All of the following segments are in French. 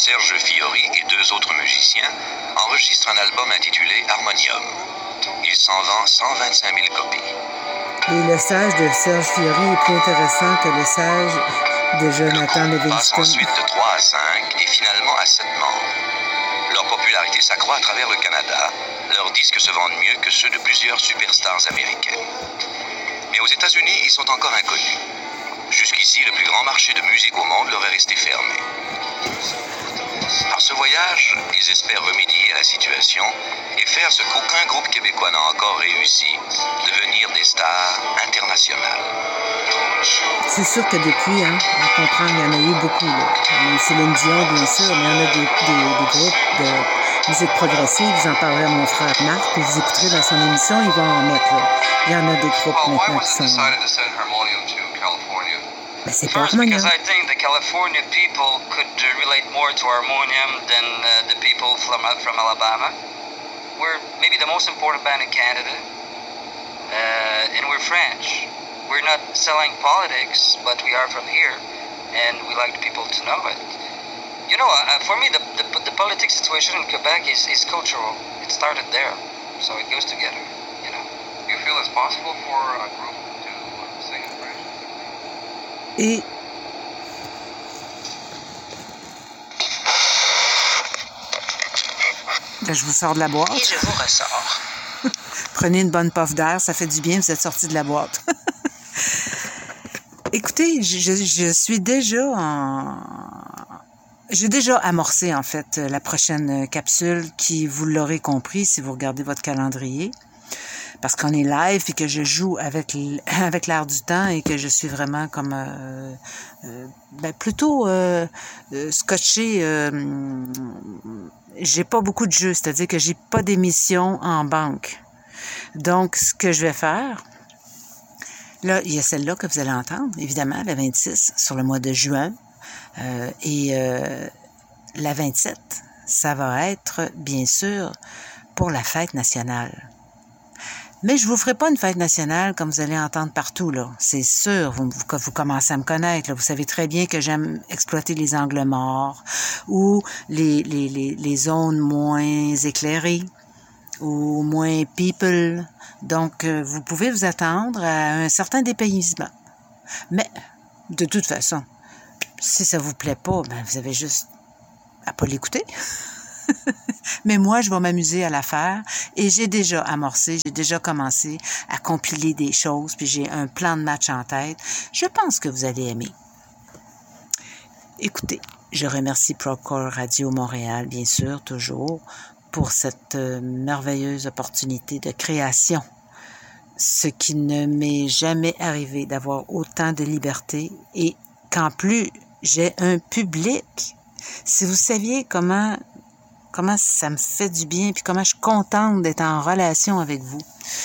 Serge Fiori et 2 autres musiciens enregistrent un album intitulé Harmonium. Il s'en vend 125 000 copies. Et le sage de Serge Fiori est plus intéressant que le sage de Jonathan Livingston. Passe Livingston. ensuite de 3 à 5 et finalement à 7 membres. Leur popularité s'accroît à travers le Canada. Leurs disques se vendent mieux que ceux de plusieurs superstars américaines. Mais aux États-Unis, ils sont encore inconnus. Jusqu'ici, le plus grand marché de musique au monde leur est resté fermé. Par ce voyage, ils espèrent remédier à la situation et faire ce qu'aucun groupe québécois n'a encore réussi, devenir des stars internationales. C'est sûr que depuis, on comprend, il y en a eu beaucoup. Là. Céline Dion, bien sûr, mais il y en a des groupes de musique progressive. Vous en parlerez à mon frère Marc, puis vous écouterez dans son émission, il va en mettre. Là. Il y en a des groupes maintenant qui sont... Ben, c'est pas First, because I think the California people could relate more to harmonium than the people from Alabama. We're maybe the most important band in Canada, and we're French. We're not selling politics, but we are from here, and we like people to know it. You know, for me, the politics situation in Quebec is cultural. It started there, so it goes together, you know. Do you feel it's possible for a group to sing in French? Et là, je vous sors de la boîte. Et je vous ressors. Prenez une bonne puff d'air, ça fait du bien, vous êtes sortis de la boîte. Écoutez, je suis déjà J'ai déjà amorcé, en fait, la prochaine capsule qui, vous l'aurez compris si vous regardez votre calendrier. Parce qu'on est live et que je joue avec l'air du temps et que je suis vraiment comme plutôt scotché. J'ai pas beaucoup de jeux, c'est-à-dire que j'ai pas d'émission en banque. Donc, ce que je vais faire, là, il y a celle-là que vous allez entendre, évidemment, la 26, sur le mois de juin. Et la 27, ça va être, bien sûr, pour la fête nationale. Mais je vous ferai pas une fête nationale comme vous allez entendre partout, là. C'est sûr, vous commencez à me connaître, là. Vous savez très bien que j'aime exploiter les angles morts ou les zones moins éclairées ou moins people. Donc, vous pouvez vous attendre à un certain dépaysement. Mais, de toute façon, si ça vous plaît pas, ben vous avez juste à pas l'écouter. Mais moi, je vais m'amuser à la faire et j'ai déjà amorcé, j'ai déjà commencé à compiler des choses, puis j'ai un plan de match en tête. Je pense que vous allez aimer. Écoutez, je remercie Procore Radio Montréal, bien sûr, toujours, pour cette merveilleuse opportunité de création. Ce qui ne m'est jamais arrivé d'avoir autant de liberté et qu'en plus, j'ai un public. Si vous saviez comment ça me fait du bien, puis comment je suis contente d'être en relation avec vous.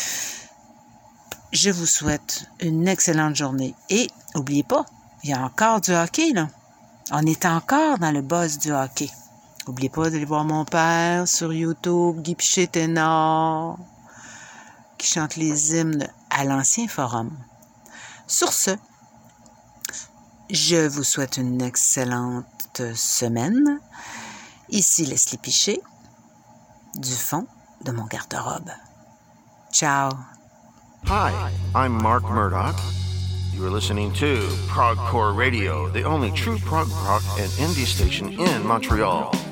Je vous souhaite une excellente journée. Et, n'oubliez pas, il y a encore du hockey, là. On est encore dans le buzz du hockey. N'oubliez pas d'aller voir mon père sur YouTube, Guy Piché-Ténor, qui chante les hymnes à l'ancien forum. Sur ce, je vous souhaite une excellente semaine. Ici Leslie Piché, du fond de mon garde-robe. Ciao. Hi, I'm Mark Murdoch. You are listening to Prog Core Radio, the only true prog rock and indie station in Montreal.